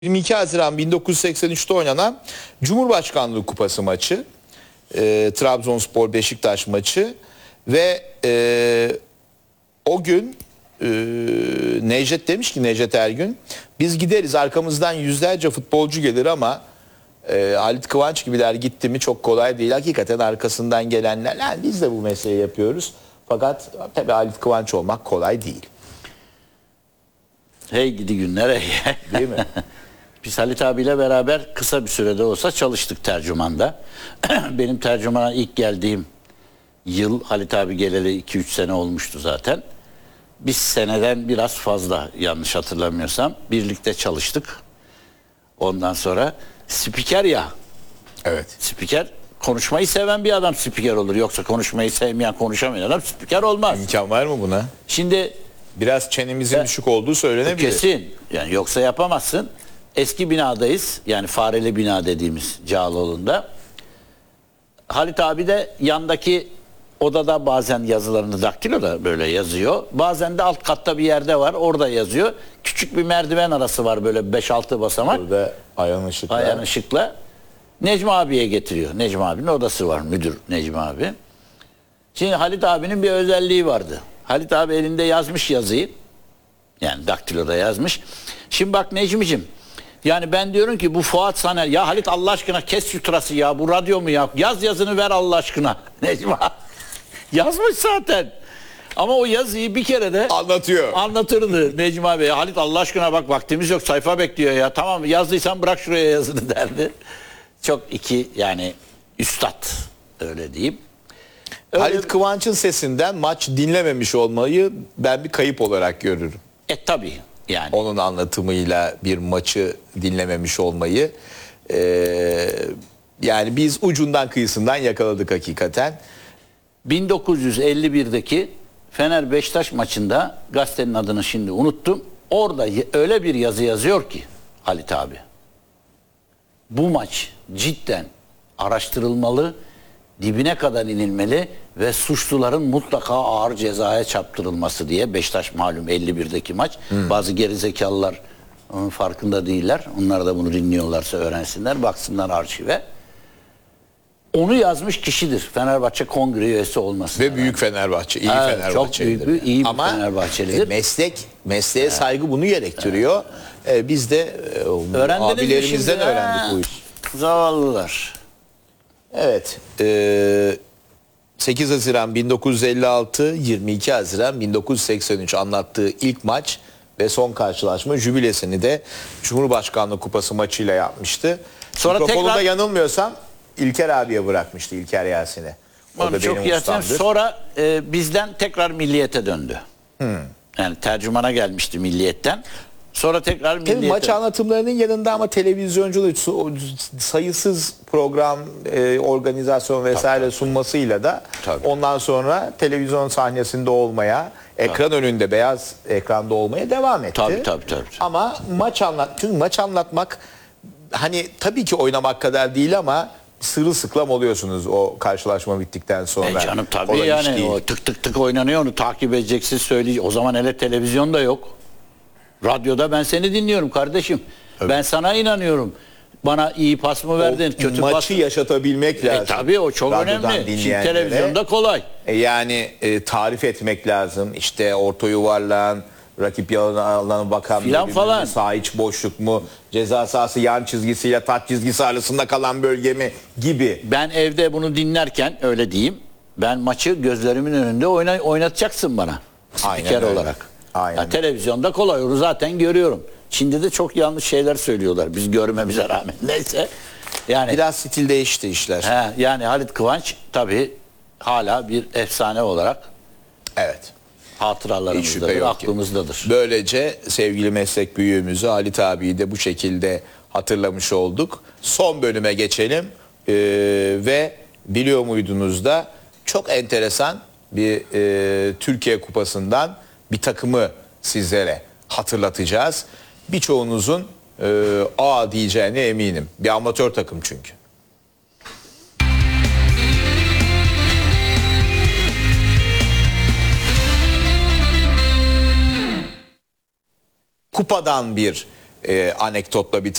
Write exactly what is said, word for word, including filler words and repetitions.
yirmi iki Haziran bin dokuz yüz seksen üç'te oynanan Cumhurbaşkanlığı Kupası maçı, e, Trabzonspor Beşiktaş maçı ve e, o gün e, Necdet demiş ki, Necdet Ergün, biz gideriz arkamızdan yüzlerce futbolcu gelir ama e, Halit Kıvanç gibiler gitti mi çok kolay değil. Hakikaten arkasından gelenler, yani biz de bu mesleği yapıyoruz fakat tabii Halit Kıvanç olmak kolay değil. Hey gidi günler hey. Değil mi? Biz Halit abiyle beraber kısa bir sürede olsa çalıştık tercümanda. Benim tercümana ilk geldiğim yıl, Halit abi geleli iki üç sene olmuştu zaten. Biz seneden biraz fazla, yanlış hatırlamıyorsam, birlikte çalıştık. Ondan sonra spiker ya. Evet. Spiker, konuşmayı seven bir adam spiker olur. Yoksa konuşmayı sevmeyen, konuşamayan adam spiker olmaz. İmkan var mı buna? Şimdi biraz çenemizin e, düşük olduğu söylenebilir. Kesin. Yani yoksa yapamazsın. Eski binadayız. Yani Fareli bina dediğimiz Cağaloğlu'nda. Halit abi de yandaki odada bazen yazılarını daktiloda böyle yazıyor. Bazen de alt katta bir yerde var. Orada yazıyor. Küçük bir merdiven arası var, böyle beş altı basamak. Burada Ayhan Işık'la. Ayhan Işık'la Necmi abiye getiriyor. Necmi abinin odası var. Müdür Necmi abi. Şimdi Halit abinin bir özelliği vardı. Halit abi elinde yazmış yazıyı. Yani daktiloda yazmış. Şimdi bak Necmi'cim, yani ben diyorum ki bu Fuat Saner, ya Halit Allah aşkına kes şu tırası ya, bu radyo mu ya, yaz yazını ver Allah aşkına. Necmi yazmış zaten. Ama o yazıyı bir kere de anlatıyor. Anlatırdı Necmi abi. Ya Halit Allah aşkına bak, vaktimiz yok, sayfa bekliyor ya. Tamam, yazdıysan bırak şuraya yazını derdi. Çok iki yani üstad, öyle diyeyim. Öyle... Halit Kıvanç'ın sesinden maç dinlememiş olmayı ben bir kayıp olarak görürüm. E tabii yani. Onun anlatımıyla bir maçı dinlememiş olmayı. Ee, yani biz ucundan kıyısından yakaladık hakikaten. bin dokuz yüz elli bir'deki Fener Beşiktaş maçında, gazetenin adını şimdi unuttum. Orada öyle bir yazı yazıyor ki Halit abi. Bu maç cidden araştırılmalı, dibine kadar inilmeli ve suçluların mutlaka ağır cezaya çarptırılması diye. Beşiktaş malum elli bir'deki maç. Hmm. Bazı gerizekalılar onun farkında değiller. Onlar da bunu dinliyorlarsa öğrensinler, baksınlar arşive. Onu yazmış kişidir. Fenerbahçe Kongre üyesi olması. Ve büyük Fenerbahçe, iyi evet, Fenerbahçelidir. Çok büyük bir, iyi bir ama Fenerbahçelidir. meslek, mesleğe evet. saygı bunu gerektiriyor. Evet. Biz de abilerimizden öğrendik bu işi. Zavallılar. Evet. E, sekiz Haziran bin dokuz yüz elli altı, yirmi iki Haziran bin dokuz yüz seksen üç anlattığı ilk maç ve son karşılaşma jübilesini de Cumhurbaşkanlığı Kupası maçıyla yapmıştı. Sonra Mikrofonu tekrar... da yanılmıyorsam İlker abiye bırakmıştı, İlker Yasin'e. O da çok benim ustamdır. Sonra e, bizden tekrar Milliyet'e döndü. Hmm. Yani tercümana gelmişti Milliyet'ten. Sonra tekrar Milliyet'e. Maç anlatımlarının yanında ama televizyonculuk, sayısız program, e, organizasyon vesaire tabii, sunmasıyla da tabii, ondan sonra televizyon sahnesinde olmaya, ekran tabii, önünde, beyaz ekranda olmaya devam etti. Tabii tabii tabii. Ama maç anlat, çünkü maç anlatmak hani tabii ki oynamak kadar değil ama sırılsıklam oluyorsunuz o karşılaşma bittikten sonra. E canım tabii yani o tık tık tık oynanıyor, onu takip edeceksin, söyleyeceksin. O zaman hele televizyon da yok. Radyoda ben seni dinliyorum kardeşim. Tabii. Ben sana inanıyorum. Bana iyi pas mı verdin, o kötü maçı pas mı? yaşatabilmek lazım. E tabii o çok önemli. Şimdi televizyonda kolay. E yani e, tarif etmek lazım. İşte orta yuvarlağın, rakip alanına bakan filan falan. Sağ iç boşluk mu, ceza sahası yan çizgisiyle taç çizgisi arasında kalan bölge mi gibi. Ben evde bunu dinlerken öyle diyeyim. Ben maçı gözlerimin önünde oyna, oynatacaksın bana. Spiker olarak. Aynen. Ya, televizyonda kolay, onu zaten görüyorum. Çin'de de çok yanlış şeyler söylüyorlar biz görmemize rağmen. Neyse. Yani biraz stil değişti işler. He, yani Halit Kıvanç tabii hala bir efsane olarak. Evet. Hatıralarımızdadır, aklımızdadır. Böylece sevgili meslek büyüğümüzü Halit abiyi de bu şekilde hatırlamış olduk. Son bölüme geçelim ee, ve biliyor muydunuz da çok enteresan bir e, Türkiye Kupası'ndan bir takımı sizlere hatırlatacağız. Birçoğunuzun e, aa diyeceğine eminim. Bir amatör takım çünkü. Kupadan bir e, anekdotla